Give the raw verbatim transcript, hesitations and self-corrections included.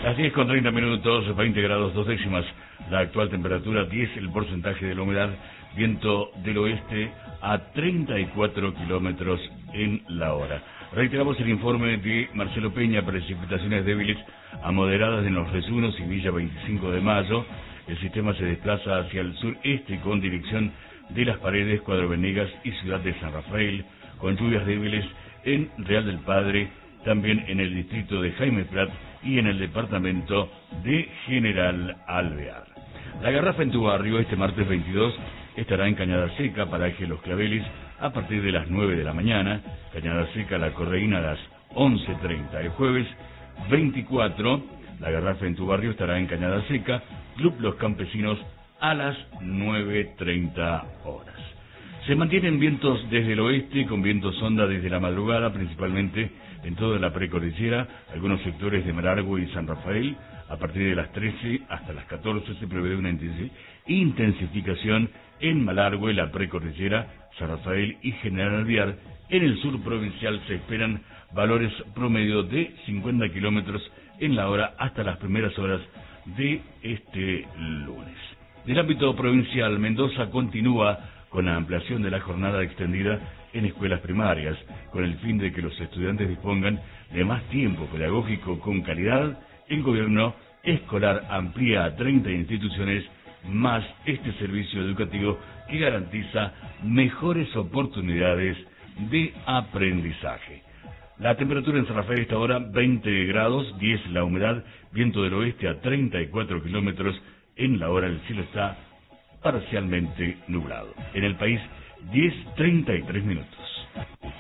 Las diez con treinta minutos, veinte grados dos décimas, la actual temperatura, diez el porcentaje de la humedad, viento del oeste a treinta y cuatro kilómetros en la hora. Reiteramos el informe de Marcelo Peña: precipitaciones débiles a moderadas en los Resunos y Villa veinticinco de Mayo. El sistema se desplaza hacia el sureste con dirección de Las Paredes, Cuadro Venegas y Ciudad de San Rafael, con lluvias débiles en Real del Padre, también en el distrito de Jaime Prat y en el departamento de General Alvear. La Garrafa en tu barrio este martes veintidós estará en Cañada Seca, paraje Los Claveles, a partir de las nueve de la mañana, Cañada Seca La Correína a las once treinta. El jueves veinticuatro, la Garrafa en tu barrio estará en Cañada Seca, Club Los Campesinos, a las nueve treinta horas. Se mantienen vientos desde el oeste, con viento sonda desde la madrugada, principalmente en toda la precordillera, algunos sectores de Malargüe y San Rafael. A partir de las trece hasta las catorce se prevé una intensificación en Malargüe, la precordillera, San Rafael y General Alvear. En el sur provincial se esperan valores promedio de cincuenta kilómetros en la hora hasta las primeras horas de este lunes. Del ámbito provincial, Mendoza continúa con la ampliación de la jornada extendida en escuelas primarias, con el fin de que los estudiantes dispongan de más tiempo pedagógico con calidad. El gobierno escolar amplía a treinta instituciones más este servicio educativo que garantiza mejores oportunidades de aprendizaje. La temperatura en San Rafael a esta hora, veinte grados, diez la humedad, viento del oeste a treinta y cuatro kilómetros en la hora. El cielo está parcialmente nublado. En el país, diez treinta y tres minutos.